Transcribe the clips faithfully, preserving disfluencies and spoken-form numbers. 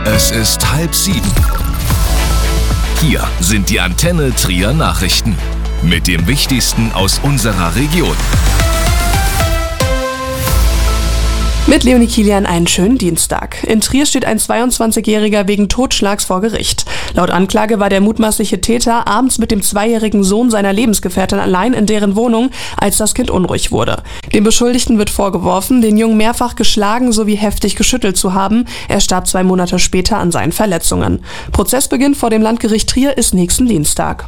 Es ist halb sieben. Hier sind die Antenne Trier Nachrichten mit dem Wichtigsten aus unserer Region. Mit Leonie Kilian einen schönen Dienstag. In Trier steht ein zweiundzwanzigjähriger wegen Totschlags vor Gericht. Laut Anklage war der mutmaßliche Täter abends mit dem zweijährigen Sohn seiner Lebensgefährtin allein in deren Wohnung, als das Kind unruhig wurde. Dem Beschuldigten wird vorgeworfen, den Jungen mehrfach geschlagen sowie heftig geschüttelt zu haben. Er starb zwei Monate später an seinen Verletzungen. Prozessbeginn vor dem Landgericht Trier ist nächsten Dienstag.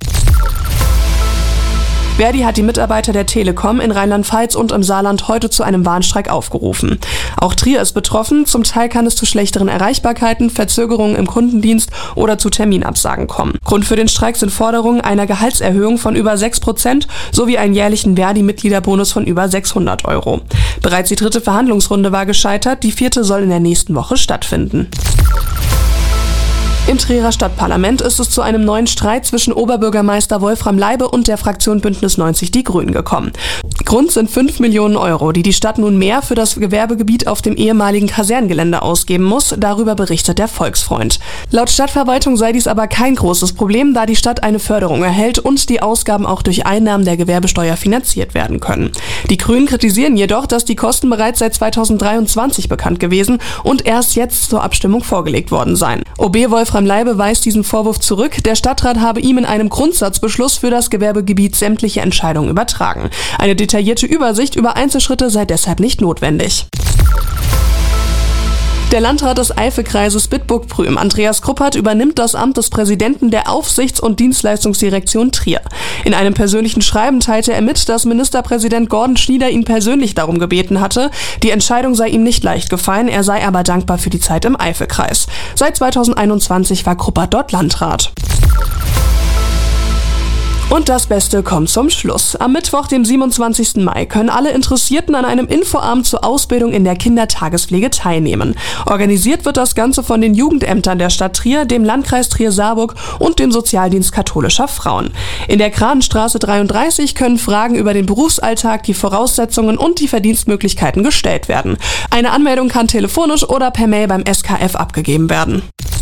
Verdi hat die Mitarbeiter der Telekom in Rheinland-Pfalz und im Saarland heute zu einem Warnstreik aufgerufen. Auch Trier ist betroffen. Zum Teil kann es zu schlechteren Erreichbarkeiten, Verzögerungen im Kundendienst oder zu Terminabsagen kommen. Grund für den Streik sind Forderungen einer Gehaltserhöhung von über sechs Prozent sowie einen jährlichen Verdi-Mitgliederbonus von über sechshundert Euro. Bereits die dritte Verhandlungsrunde war gescheitert. Die vierte soll in der nächsten Woche stattfinden. Im Trierer Stadtparlament ist es zu einem neuen Streit zwischen Oberbürgermeister Wolfram Leibe und der Fraktion Bündnis neunzig Die Grünen gekommen. Grund sind fünf Millionen Euro, die die Stadt nun mehr für das Gewerbegebiet auf dem ehemaligen Kaserngelände ausgeben muss. Darüber berichtet der Volksfreund. Laut Stadtverwaltung sei dies aber kein großes Problem, da die Stadt eine Förderung erhält und die Ausgaben auch durch Einnahmen der Gewerbesteuer finanziert werden können. Die Grünen kritisieren jedoch, dass die Kosten bereits seit zweitausenddreiundzwanzig bekannt gewesen und erst jetzt zur Abstimmung vorgelegt worden seien. O B Wolfram Leibe weist diesen Vorwurf zurück. Der Stadtrat habe ihm in einem Grundsatzbeschluss für das Gewerbegebiet sämtliche Entscheidungen übertragen. Eine detaillierte Übersicht über Einzelschritte sei deshalb nicht notwendig. Der Landrat des Eifelkreises Bitburg-Prüm, Andreas Kruppert, übernimmt das Amt des Präsidenten der Aufsichts- und Dienstleistungsdirektion Trier. In einem persönlichen Schreiben teilte er mit, dass Ministerpräsident Gordon Schnieder ihn persönlich darum gebeten hatte. Die Entscheidung sei ihm nicht leicht gefallen, er sei aber dankbar für die Zeit im Eifelkreis. Seit zweitausendeinundzwanzig war Kruppert dort Landrat. Und das Beste kommt zum Schluss. Am Mittwoch, dem siebenundzwanzigsten Mai, können alle Interessierten an einem Infoabend zur Ausbildung in der Kindertagespflege teilnehmen. Organisiert wird das Ganze von den Jugendämtern der Stadt Trier, dem Landkreis Trier-Saarburg und dem Sozialdienst katholischer Frauen. In der Kranenstraße dreiunddreißig können Fragen über den Berufsalltag, die Voraussetzungen und die Verdienstmöglichkeiten gestellt werden. Eine Anmeldung kann telefonisch oder per Mail beim S K F abgegeben werden.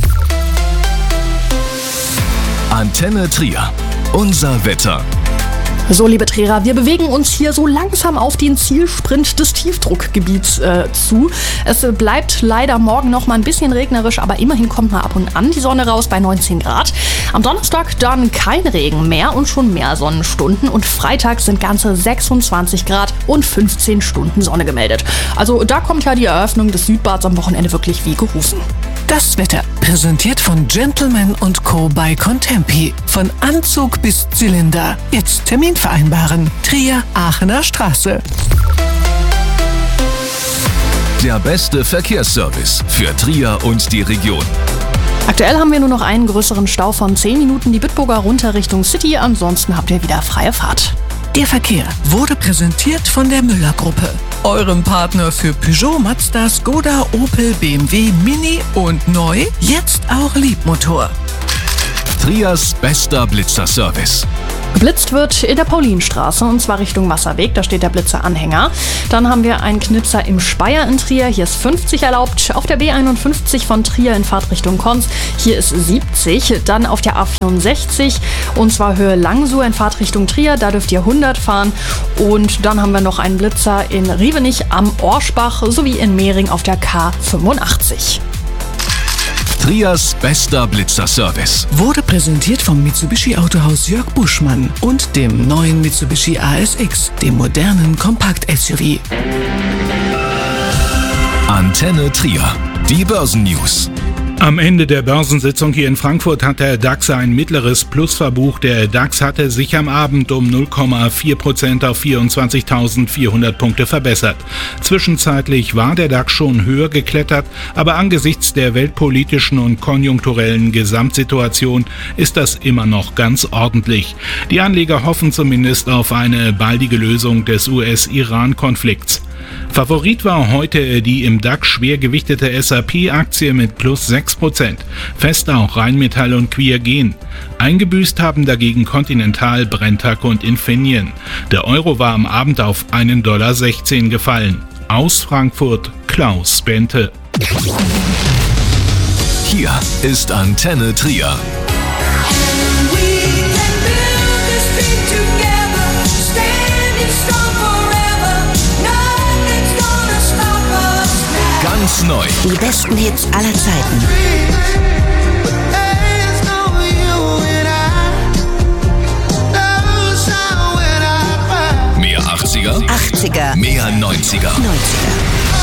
Antenne Trier. Unser Wetter. So, liebe Trierer, wir bewegen uns hier so langsam auf den Zielsprint des Tiefdruckgebiets äh, zu. Es bleibt leider morgen noch mal ein bisschen regnerisch, aber immerhin kommt mal ab und an die Sonne raus bei neunzehn Grad. Am Donnerstag dann kein Regen mehr und schon mehr Sonnenstunden. Und Freitag sind ganze sechsundzwanzig Grad und fünfzehn Stunden Sonne gemeldet. Also da kommt ja die Eröffnung des Südbads am Wochenende wirklich wie gerufen. Das Wetter, präsentiert von Gentleman und Co. bei Contempi. Von Anzug bis Zylinder. Jetzt Termin vereinbaren. Trier, Aachener Straße. Der beste Verkehrsservice für Trier und die Region. Aktuell haben wir nur noch einen größeren Stau von zehn Minuten die Bitburger runter Richtung City. Ansonsten habt ihr wieder freie Fahrt. Der Verkehr wurde präsentiert von der Müller-Gruppe, eurem Partner für Peugeot, Mazda, Skoda, Opel, B M W, Mini und neu, jetzt auch Liebmotor. Triers bester Blitzerservice. Geblitzt wird in der Paulinstraße und zwar Richtung Wasserweg, da steht der Blitzeranhänger. Dann haben wir einen Knipser im Speyer in Trier, hier ist fünfzig erlaubt. Auf der B einundfünfzig von Trier in Fahrtrichtung Konz, hier ist siebzig. Dann auf der A vierundsechzig und zwar Höhe Langsuhr in Fahrtrichtung Trier, da dürft ihr hundert fahren. Und dann haben wir noch einen Blitzer in Rievenich am Orschbach sowie in Mehring auf der K fünfundachtzig. Triers bester Blitzerservice wurde präsentiert vom Mitsubishi Autohaus Jörg Buschmann und dem neuen Mitsubishi A S X, dem modernen Kompakt-S U V. Antenne Trier, die Börsennews. Am Ende der Börsensitzung hier in Frankfurt hat der DAX ein mittleres Plus verbucht. Der DAX hatte sich am Abend um null Komma vier Prozent auf vierundzwanzigtausendvierhundert Punkte verbessert. Zwischenzeitlich war der DAX schon höher geklettert, aber angesichts der weltpolitischen und konjunkturellen Gesamtsituation ist das immer noch ganz ordentlich. Die Anleger hoffen zumindest auf eine baldige Lösung des U S-Iran-Konflikts. Favorit war heute die im DAX schwer gewichtete S A P-Aktie mit plus sechs Prozent. Fest auch Rheinmetall und Quiergen. Eingebüßt haben dagegen Continental, Brenntag und Infineon. Der Euro war am Abend auf einen Komma sechzehn Dollar gefallen. Aus Frankfurt, Klaus Bente. Hier ist Antenne Trier. Ganz neu. Die besten Hits aller Zeiten. Mehr achtziger. achtziger. Mehr neunziger. neunziger.